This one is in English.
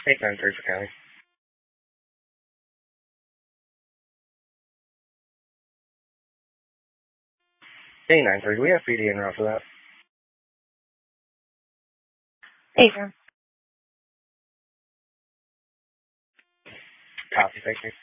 893 for county. 893, we have PD en route for that. Adrian. Copy, thank you.